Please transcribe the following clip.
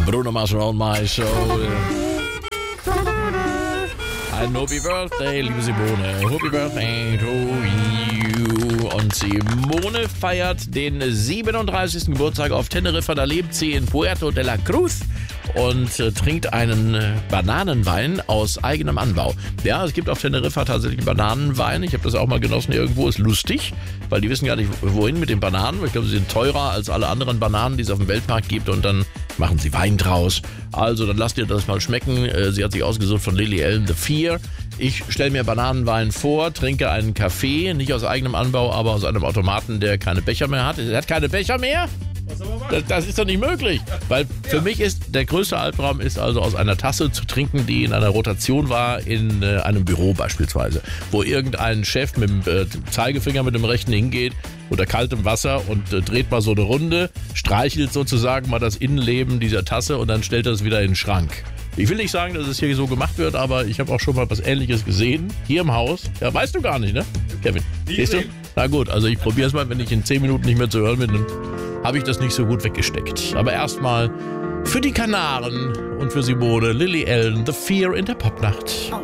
Bruno Mars on my show. Ein Happy Birthday, liebe Simone. Happy Birthday to you. Und Simone feiert den 37. Geburtstag auf Teneriffa. Da lebt sie in Puerto de la Cruz und trinkt einen Bananenwein aus eigenem Anbau. Ja, es gibt auf Teneriffa tatsächlich Bananenwein. Ich habe das auch mal genossen irgendwo. Ist lustig, weil die wissen gar nicht, wohin mit den Bananen. Ich glaube, sie sind teurer als alle anderen Bananen, die es auf dem Weltmarkt gibt. Und dann machen sie Wein draus. Also, dann lasst ihr das mal schmecken. Sie hat sich ausgesucht von Lily Allen, The Fear. Ich stelle mir Bananenwein vor, trinke einen Kaffee, nicht aus eigenem Anbau, aber aus einem Automaten, der keine Becher mehr hat. Er hat keine Becher mehr? Das ist doch nicht möglich. Weil für mich ist der größte Albtraum ist also aus einer Tasse zu trinken, die in einer Rotation war, in einem Büro beispielsweise, wo irgendein Chef mit dem Zeigefinger mit dem rechten hingeht unter kaltem Wasser und dreht mal so eine Runde, streichelt sozusagen mal das Innenleben dieser Tasse und dann stellt er es wieder in den Schrank. Ich will nicht sagen, dass es hier so gemacht wird, aber ich habe auch schon mal was Ähnliches gesehen, hier im Haus. Ja, weißt du gar nicht, ne, Kevin? Siehst du? Na gut, also ich probiere es mal, wenn ich in 10 Minuten nicht mehr zu hören bin, dann habe ich das nicht so gut weggesteckt. Aber erstmal für die Kanaren und für Simone, Lily Allen, The Fear in der Popnacht.